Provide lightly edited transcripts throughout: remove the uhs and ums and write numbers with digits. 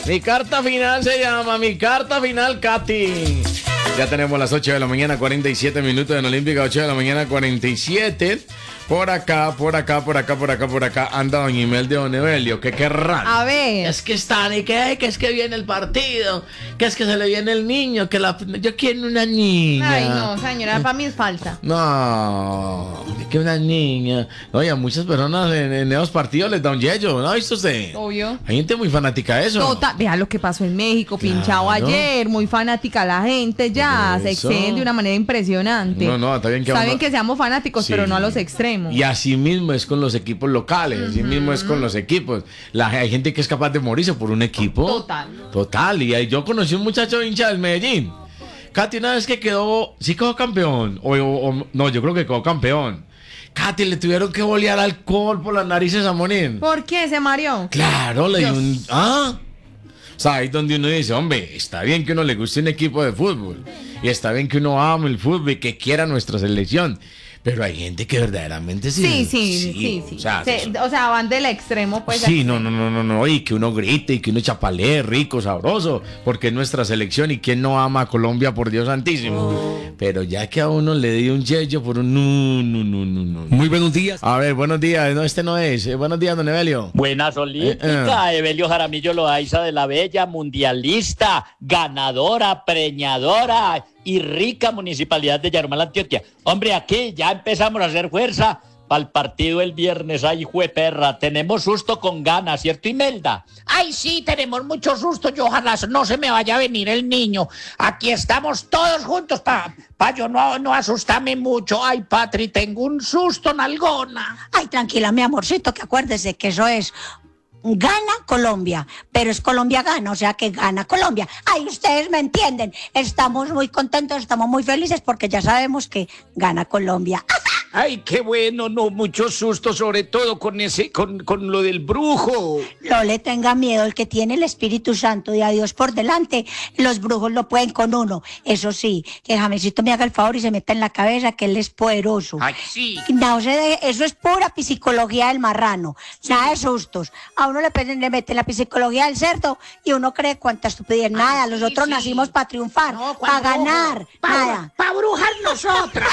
Mi carta final se llama Mi carta final, Katy. Ya tenemos las 8 de la mañana, 47 minutos en Olímpica, 8 de la mañana, 47. Por acá anda doña Imelda de Don Evelio, que querrán. A ver. Es que están y que es que viene el partido, que es que se le viene el niño, yo quiero una niña. Ay, no, señora, para mí es falsa. No, que una niña. Oye, a muchas personas en esos partidos les da un yello, ¿no ha visto usted? Obvio. Hay gente muy fanática de eso. Total, vea lo que pasó en México, pinchado Claro. ayer, muy fanática la gente ya, Por se eso. exceden de una manera impresionante. No, está bien que Está uno- bien que seamos fanáticos, Sí. pero no a los extremos. Y así mismo es con los equipos locales, así mismo es con los equipos. Hay gente que es capaz de morirse por un equipo. Total. Y yo conocí un muchacho hincha del Medellín. Katy, una vez que sí quedó campeón. No, yo creo que quedó campeón. Katy, le tuvieron que bolear alcohol por las narices a Monín. ¿Por qué se mareó? Claro, le dio Dios. un... O sea, ahí donde uno dice, hombre, está bien que uno le guste un equipo de fútbol. Y está bien que uno ame el fútbol y que quiera nuestra selección. Pero hay gente que verdaderamente Sí. O sea, O sea, van del extremo, pues. sí, no. Y que uno grite y que uno chapalee rico, sabroso. Porque es nuestra selección y quién no ama a Colombia, por Dios santísimo. Pero ya que a uno le dio un yello por un no. Muy buenos días. A ver, buenos días. No, este no es. Buenos días, don Evelio. Buenas Olímpica, Evelio Jaramillo Loaiza de la Bella, mundialista, ganadora, preñadora y rica municipalidad de Yarumal, Antioquia. Hombre, aquí ya empezamos a hacer fuerza para el partido el viernes. Ay, jueperra, tenemos susto con ganas, ¿cierto, Imelda? Ay, sí, tenemos mucho susto. Yo ojalá no se me vaya a venir el niño. Aquí estamos todos juntos pa yo no asustarme mucho. Ay, Patri, tengo un susto, nalgona. Ay, tranquila, mi amorcito, que acuérdese que eso es gana Colombia, pero es Colombia gana, o sea que gana Colombia. Ay, ustedes me entienden. Estamos muy contentos, estamos muy felices porque ya sabemos que gana Colombia. Ay, qué bueno, no, mucho susto, sobre todo con lo del brujo. No le tenga miedo, el que tiene el Espíritu Santo y a Dios por delante, los brujos lo pueden con uno. Eso sí, que el Jamesito me haga el favor y se meta en la cabeza que él es poderoso. Ay, sí. No se deje, eso es pura psicología del marrano, nada de sustos. A uno le mete la psicología del cerdo y uno cree cuánta estupidez, nada. sí, Nosotros sí. nacimos para triunfar, No, para ¿cuál brujo? ganar, nada. Pa brujas nosotras.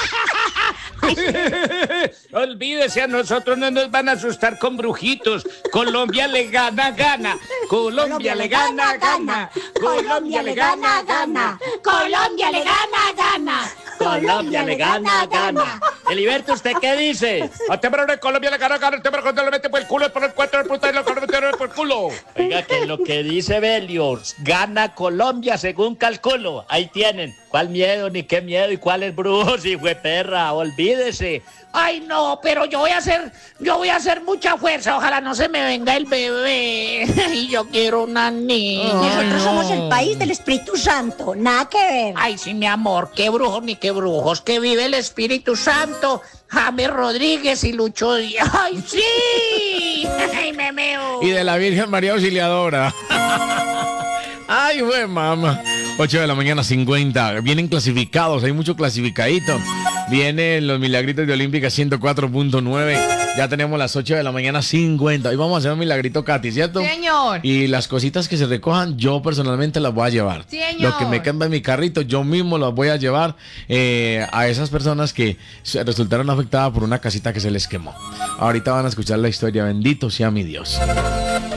Olvídese, a nosotros no nos van a asustar con brujitos. Colombia le gana. Colombia le gana. Colombia le gana, gana. Colombia le gana. Colombia le gana. Eliberto, ¿usted qué dice? A temprano en Colombia le gana. A temprano cuando le mete por el culo, por el cuatro, el puta y lo mete por el culo. Oiga, que lo que dice Evelio, gana Colombia según calculo. Ahí tienen. ¿Cuál miedo, ni qué miedo, y cuáles brujos, hijo de perra? Olvídese. Ay, no, pero yo voy a hacer mucha fuerza. Ojalá no se me venga el bebé. Y yo quiero una niña. Nosotros somos el país del Espíritu Santo, nada que ver. Ay, sí, mi amor, qué brujos ni qué brujos. Que vive el Espíritu Santo. James Rodríguez y Lucho Díaz. ¡Ay, sí! ¡Ay, me meo! Y de la Virgen María Auxiliadora. Ay, güey, mamá. 8 de la mañana, 50. Vienen clasificados, hay mucho clasificadito. Vienen los Milagritos de Olímpica 104.9. Ya tenemos las 8 de la mañana, 50. Hoy vamos a hacer un milagrito, Katy, ¿cierto? Señor. Y las cositas que se recojan, yo personalmente las voy a llevar. Señor. Lo que me queda en mi carrito, yo mismo las voy a llevar a esas personas que resultaron afectadas por una casita que se les quemó. Ahorita van a escuchar la historia. Bendito sea mi Dios.